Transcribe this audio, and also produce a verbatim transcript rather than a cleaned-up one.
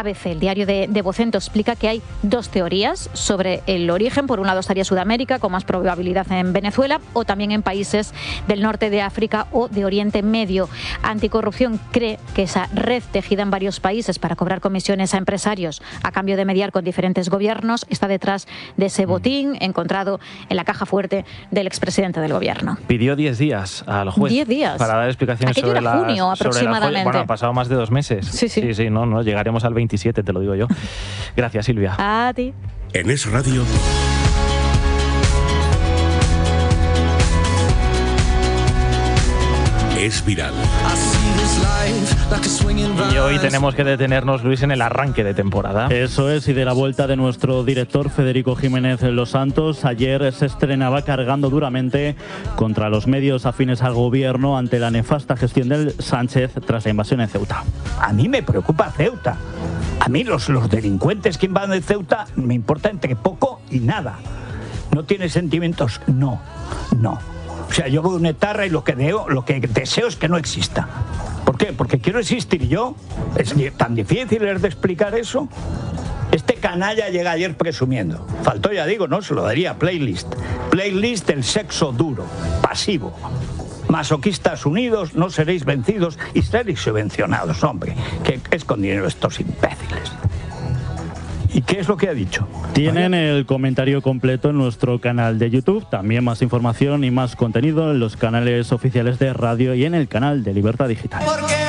A B C, el diario de, de Vocento, explica que hay dos teorías sobre el origen. Por un lado estaría Sudamérica, con más probabilidad en Venezuela, o también en países del norte de África o de Oriente Medio. Anticorrupción cree que esa red tejida en varios países para cobrar comisiones a empresarios a cambio de mediar con diferentes gobiernos está detrás de ese botín encontrado en la caja fuerte del expresidente del gobierno. Pidió diez días al juez diez días. para dar explicaciones Aquello sobre era las, junio sobre aproximadamente. las, bueno, han pasado más de dos meses. Sí, sí. Sí, sí, no, no, llegaremos al veintisiete, te lo digo yo. Gracias, Silvia. A ti. En Es Radio. Es viral. Y hoy tenemos que detenernos, Luis, en el arranque de temporada. Eso es, y de la vuelta de nuestro director Federico Jiménez Los Santos. Ayer se estrenaba cargando duramente contra los medios afines al gobierno ante la nefasta gestión del Sánchez tras la invasión en Ceuta. A mí me preocupa Ceuta. A mí los, los delincuentes que invaden Ceuta me importa entre poco y nada. ¿No tiene sentimientos? No, no. O sea, yo veo una etarra y lo que, deo, lo que deseo es que no exista. ¿Por qué? Porque quiero existir yo. ¿Es tan difícil es de explicar eso? Este canalla llega ayer presumiendo. Faltó, ya digo, no, se lo daría playlist. Playlist del sexo duro, pasivo. Masoquistas unidos, no seréis vencidos y seréis subvencionados, hombre. ¿Qué es con dinero estos imbéciles? ¿Y qué es lo que ha dicho? Tienen el comentario completo en nuestro canal de YouTube. También más información y más contenido en los canales oficiales de radio y en el canal de Libertad Digital.